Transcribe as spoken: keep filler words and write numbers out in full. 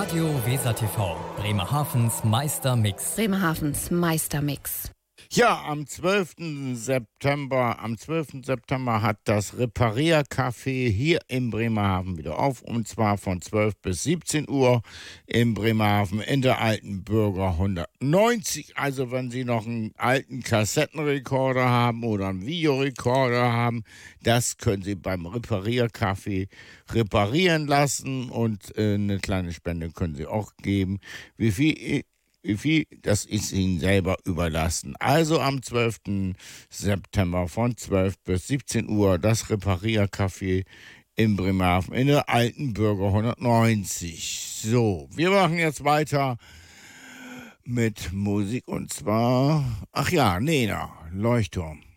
Radio Weser T V, Bremerhavens Meistermix. Bremerhavens Meistermix. Ja, am zwölften September, am zwölften September hat das Repariercafé hier in Bremerhaven wieder auf, und zwar von zwölf bis siebzehn Uhr in Bremerhaven in der alten Bürger hundertneunzig. Also wenn Sie noch einen alten Kassettenrekorder haben oder einen Videorekorder haben, das können Sie beim Repariercafé reparieren lassen, und äh, eine kleine Spende können Sie auch geben. Wie viel Wie viel, das ist Ihnen selber überlassen. Also am zwölften September von zwölf bis siebzehn Uhr das Repariercafé in Bremerhaven in der alten Bürger hundertneunzig. So, wir machen jetzt weiter mit Musik, und zwar, ach ja, Nena, Leuchtturm.